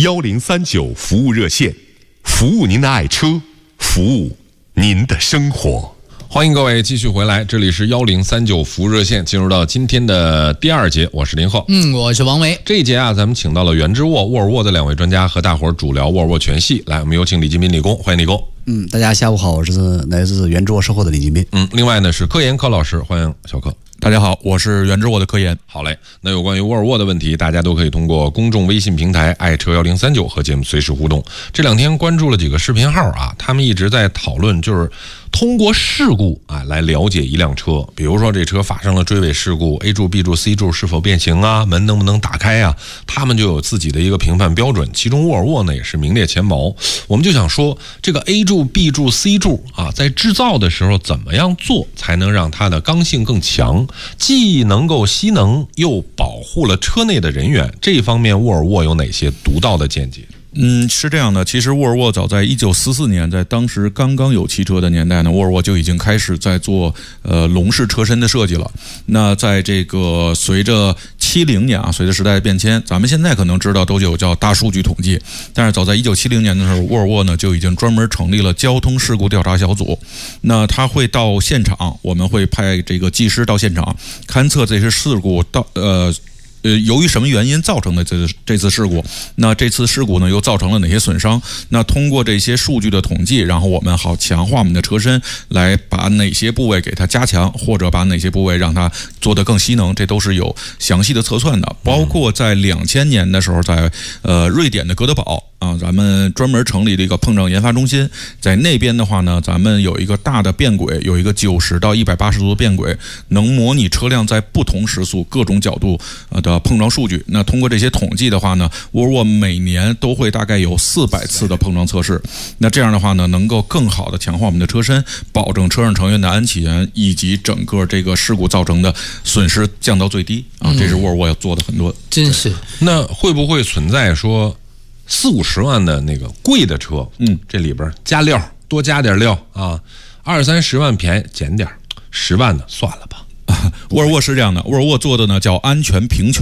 1039服务热线，服务您的爱车，服务您的生活。 欢迎各位继续回来，这里是1039服务热线，进入到今天的第二节，我是林浩， 我是王维。 这一节啊，咱们请到了源之沃、沃尔沃的两位专家和大伙儿主聊沃尔沃全系。来，我们有请李金斌李工，欢迎李工。 大家下午好，我是来自源之沃售后的李金斌。 另外呢是科研柯老师，欢迎小柯。 大家好，我是源之沃的科研。 好嘞，那有关于沃尔沃的问题，大家都可以通过公众微信平台爱车1039和节目随时互动。这两天关注了几个视频号啊，他们一直在讨论，就是通过事故啊来了解一辆车。比如说这车发生了追尾事故 ，A 柱、B 柱、C 柱是否变形啊，门能不能打开啊，他们就有自己的一个评判标准。其中沃尔沃呢也是名列前茅。我们就想说，这个 A 柱、B 柱、C 柱啊，在制造的时候怎么样做才能让它的刚性更强？既能够吸能，又保护了车内的人员，这一方面沃尔沃有哪些独到的见解？ 是这样的，其实沃尔沃早在1944年，在当时刚刚有汽车的年代呢，沃尔沃就已经开始在做笼式车身的设计了。那在这个随着70年啊，随着时代的变迁，咱们现在可能知道都有叫大数据统计，但是早在1970年的时候，沃尔沃呢就已经专门成立了交通事故调查小组。那他会到现场，我们会派这个技师到现场勘测这些事故由于什么原因造成的这次事故？那这次事故呢又造成了哪些损伤？那通过这些数据的统计，然后我们好强化我们的车身，来把哪些部位给它加强，或者把哪些部位让它做得更吸能，这都是有详细的测算的。包括在2000年的时候，在瑞典的哥德堡啊，咱们专门成立了一个碰撞研发中心，在那边的话呢，咱们有一个大的变轨，有一个90到180度的变轨，能模拟车辆在不同时速、各种角度的碰撞数据。那通过这些统计的话呢，沃尔沃每年都会大概有400次的碰撞测试。那这样的话呢，能够更好的强化我们的车身，保证车上成员的安全，以及整个这个事故造成的损失降到最低啊。这是沃尔沃要做的很多。 真是。 那会不会存在说40-50万的那个贵的车，这里边加料，多加点料啊，20-30万便宜减点，10万的算了吧？ 沃尔沃是这样的，沃尔沃做的呢叫安全平权。